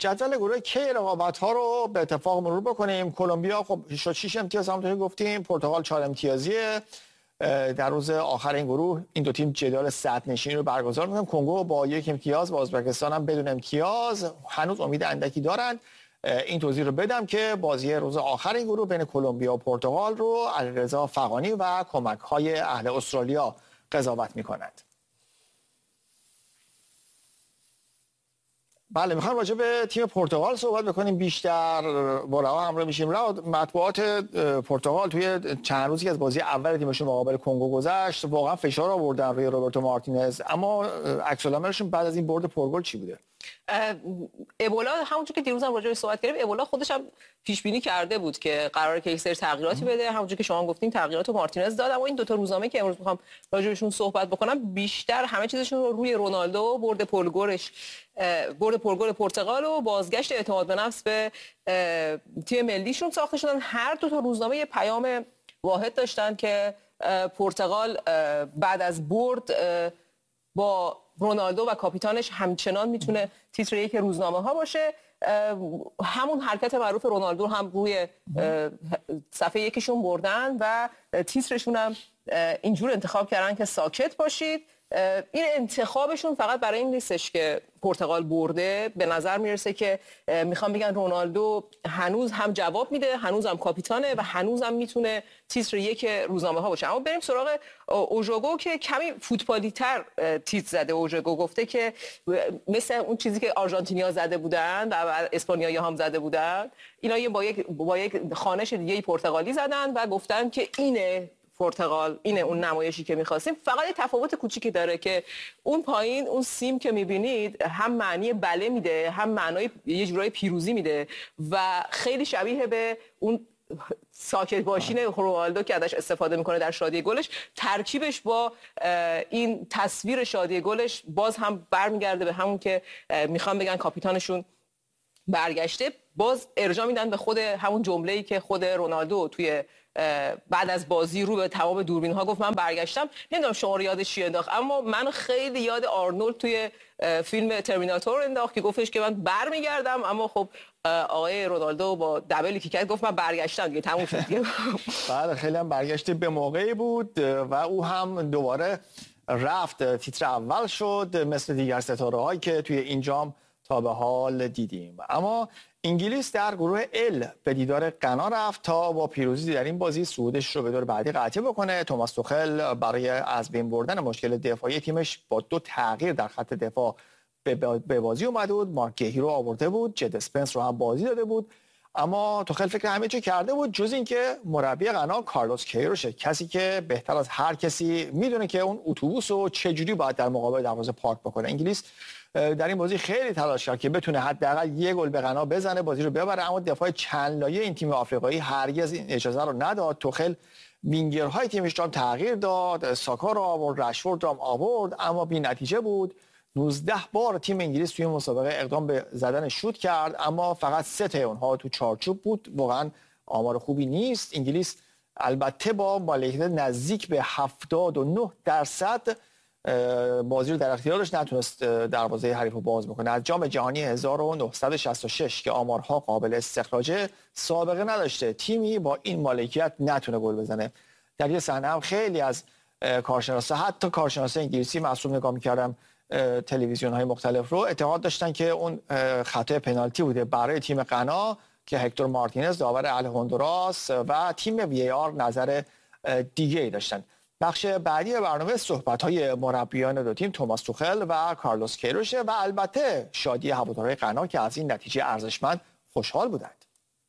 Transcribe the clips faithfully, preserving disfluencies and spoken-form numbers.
جدول گروه کی رقابت‌ها رو به اتفاق مرور بکنیم. کلمبیا خب شد شش امتیاز، همونطور که گفتیم. پرتغال چهار امتیازیه. در روز آخر این گروه این دو تیم جدال صدر نشینی رو برگزار می‌کنن. کنگو با یک امتیاز و ازبکستان هم بدون امتیاز. هنوز امید اندکی دارند. این توضیح رو بدم که بازی روز آخر این گروه بین کلمبیا و پرتغال رو علیرضا فغانی و کمک‌های اهل استرالیا قضاوت می‌کنند. بله، میخوام راجع به تیم پرتغال صحبت بکنیم بیشتر. با رها همراه میشیم. رها، مطبوعات پرتغال توی چند روزی از بازی اول تیمشون مقابل کنگو گذشت واقعا فشار آوردن روی روبرتو مارتینز، اما عکس العملشون بعد از این برد پرگل چی بوده؟ ابولا همونجور که دیروز هم راجع بهش صحبت کردیم، ابولا خودش هم پیش بینی کرده بود که قراره که یک سری تغییراتی بده. همونجور که شما گفتین تغییرات مارتینز داد، اما این دو تا روزنامه که امروز میخوام راجع بهشون صحبت بکنم بیشتر همه چیزشون رو روی رونالدو، برد پرگلش برد پرگل پرتغال و بازگشت اعتماد به نفس به تیم ملیشون ساخته شدن. هر دو تا روزنامه یه پیام واحد داشتن که پرتغال بعد از برد با رونالدو و کاپیتانش همچنان میتونه تیتر یک روزنامه ها باشه. همون حرکت معروف رونالدو هم روی صفحه یکیشون بردن و تیترشون هم اینجور انتخاب کردن که ساکت باشید. این انتخابشون فقط برای این نیستش که پرتغال برده. به نظر میرسه که میخوام بگن رونالدو هنوز هم جواب میده، هنوز هم کاپیتانه و هنوز هم میتونه تیتر یک روزنامه ها باشه. اما بریم سراغ اوژوگو که کمی فوتبالی تر تیتر زده. اوژوگو گفته که مثل اون چیزی که آرژانتینیا زده بودن و اسپانیایی هم زده بودن، اینا با یک با یک خوانش دیگه پرتغالی زدن و گفتن که اینه پرتغال، اینه اون نمایشی که می‌خواستیم. فقط یه تفاوت کوچیکی داره که اون پایین اون سیم که می‌بینید هم معنی بله میده، هم معنای یه جورای پیروزی میده و خیلی شبیه به اون ساکت باشین رونالدو که ازش استفاده میکنه در شادی گلش. ترکیبش با این تصویر شادی گلش باز هم برمیگرده به همون که میخوام بگن کاپیتانشون برگشته. باز ارجاع میدن به خود همون جمله‌ای که خود رونالدو توی بعد از بازی رو به تمام دوربین ها گفت من برگشتم. نمیدونم شما رو یادش چی انداخت، اما من خیلی یاد آرنولد توی فیلم ترمیناتور انداخت که گفتش که من برمیگردم، اما خب آقای رونالدو با دبلی که کرد گفت من برگشتم دیگه، تموم شد دیگه. بعد خیلی هم برگشته به موقعی بود و او هم دوباره رفت تیتر اول شد مثل دیگر ستاره هایی که توی این جام تا به حال دیدیم. اما انگلیس در گروه ال به دیدار غنا رفت تا با پیروزی در این بازی صعودش رو به دور بعدی قطعی بکنه. توماس توخل برای از بین بردن مشکل دفاعی تیمش با دو تغییر در خط دفاع به بازی اومده بود. مارک گهی رو آورده بود، جد اسپنس رو هم بازی داده بود، اما توخل فکر همه چی کرده بود جز اینکه مربی غنا کارلوس کیروش، کسی که بهتر از هر کسی میدونه که اون اتوبوس رو چجوری باید در مقابل دروازه پارک بکنه. انگلیس در این بازی خیلی تلاش کرد که بتونه حداقل یک گل به غنا بزنه، بازی رو ببره، اما دفاع چند لایه این تیم آفریقایی هرگز این اجازه رو نداد. توخل وینگرهای تیمش رو هم تغییر داد، ساکا رو آورد، رشفورد رو هم آورد، اما بی نتیجه بود. نوزده بار تیم انگلیس توی مسابقه اقدام به زدن شوت کرد، اما فقط سه تا اونها تو چارچوب بود. واقعا آمار خوبی نیست. انگلیس البته با مالکیت نزدیک به هفتاد و نه درصد بازی رو در اختیارش نتونست دروازه حریف رو باز بکنه. از جام جهانی هزار و نهصد و شصت و شش که آمارها قابل استخراجه سابقه نداشته تیمی با این مالکیت نتونه گل بزنه. در یه صحنه هم خیلی از کارشناسا، حتی کارشناسای انگلیسی، معصوم نگاه می‌کردم تلویزیون های مختلف رو، اعتقاد داشتن که اون خطای پنالتی بوده برای تیم غنا که هکتور مارتینز داور اهل هندوراس و تیم وی ای آر نظر دیگه ای داشتن. بخش بعدی برنامه صحبت‌های مربیان دو تیم توماس توخل و کارلوس کیروش و البته شادی هوادارهای غنا که از این نتیجه ارزشمند خوشحال بودند.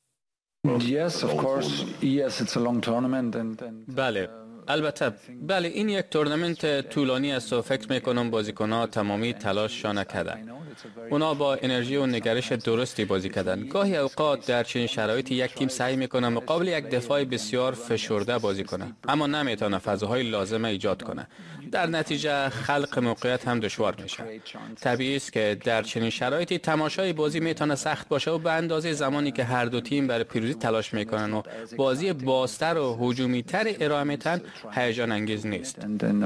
Yes, of course. Yes, it's a long tournament and, and بله البته بله این یک تورنمنت طولانی است و فکر میکنم بازیکن‌ها تمامی تلاش نکردند. اونا با انرژی و نگرش درستی بازی کردند. گاهی اوقات در چنین شرایطی یک تیم سعی میکنه مقابل یک دفاع بسیار فشرده بازی کنه، اما نمیتونه فضاهای لازمه ایجاد کنه. در نتیجه خلق موقعیت هم دشوار میشه. طبیعی است که در چنین شرایطی تماشای بازی میتونه سخت باشه و به اندازه زمانی که هر دو تیم برای پیروزی تلاش میکنن و بازی بازتر و هجومی‌تر ارائه میدن، هیجان انگیز نیست.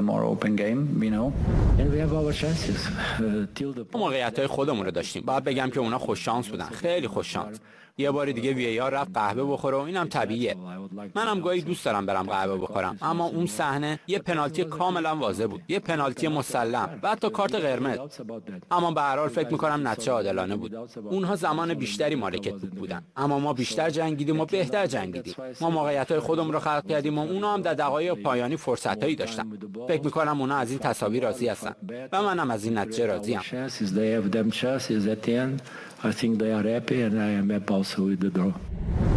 موقعیت‌های خودمون رو داشتیم. باید بگم که اونا خوش شانس بودن، خیلی خوش شانس. یه بار دیگه وی ای آر رفت قهوه بخوره و اینم طبیعیه. منم گاهی دوست دارم برم قهوه بخورم، اما اون صحنه یه پنالتی کاملا واضح بود، یه پنالتی مسلم و حتی کارت قرمز. اما به هر حال فکر می‌کنم نتیجه عادلانه بود. اونها زمان بیشتری مالک توپ بودن، اما ما بیشتر جنگیدیم و بهتر جنگیدیم. ما موقعیت‌های خودمون رو خلق کردیم و اونا هم در دقایق پایانی فرصتایی داشتن. فکر می‌کنم اونا از این تساوی راضی هستن و منم از این نتیجه راضیم. I think they are happy and I am happy also with the draw.